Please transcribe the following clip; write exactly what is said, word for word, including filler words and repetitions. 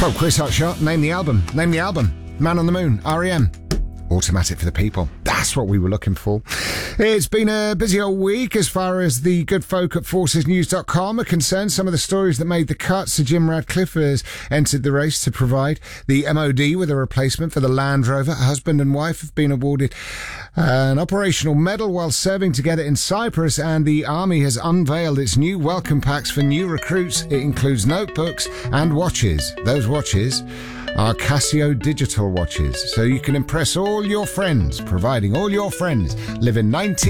Well, Quiz Hot Shot, name the album. Name the album. Man on the Moon, R E M. Automatic for the People. That's what we were looking for. It's been a busy old week as far as the good folk at forces news dot com are concerned. Some of the stories that made the cut. Sir Jim Radcliffe has entered the race to provide the M O D with a replacement for the Land Rover. Husband and wife have been awarded an operational medal while serving together in Cyprus, and the Army has unveiled its new welcome packs for new recruits. It includes notebooks and watches. Those watches are Casio digital watches, so you can impress all your friends, providing all your friends live in nineteen